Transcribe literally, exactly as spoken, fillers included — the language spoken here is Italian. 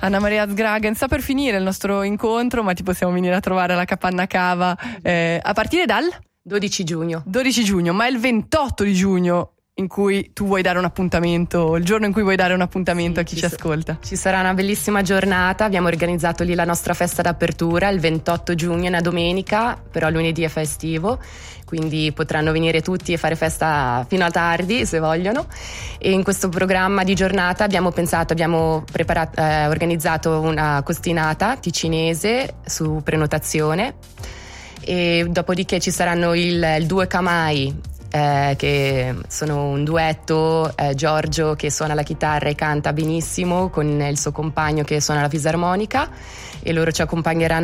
Anna Maria Sgragen, sta per finire il nostro incontro, ma ti possiamo venire a trovare alla Capanna Cava eh, a partire dal dodici giugno. dodici giugno, ma è il ventotto di giugno in cui tu vuoi dare un appuntamento, il giorno in cui vuoi dare un appuntamento sì, a chi ci, ci ascolta. Ci sarà una bellissima giornata, abbiamo organizzato lì la nostra festa d'apertura il ventotto giugno, è una domenica, però lunedì è festivo, quindi potranno venire tutti e fare festa fino a tardi se vogliono. E in questo programma di giornata abbiamo pensato, abbiamo preparato, eh, organizzato una costinata ticinese su prenotazione, e dopodiché ci saranno il, il duo Camai, Eh, che sono un duetto, eh, Giorgio che suona la chitarra e canta benissimo con il suo compagno che suona la fisarmonica, e loro ci accompagneranno